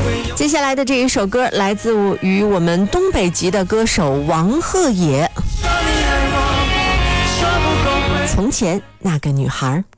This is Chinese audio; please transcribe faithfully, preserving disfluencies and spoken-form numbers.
接下来的这一首歌来自于我们东北籍的歌手王鹤野，从前那个女孩。